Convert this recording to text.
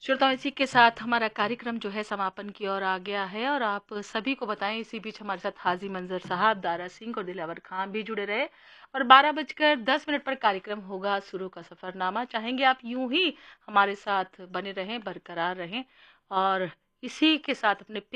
श्रोताओं, इसी के साथ हमारा कार्यक्रम जो है समापन की ओर आ गया है और आप सभी को बताएं, इसी बीच हमारे साथ हाजी मंजर साहब, दारा सिंह और दिलावर खान भी जुड़े रहे। और 12:10 पर कार्यक्रम होगा शुरू का सफरनामा। चाहेंगे आप यूं ही हमारे साथ बने रहें, बरकरार रहें और इसी के साथ अपने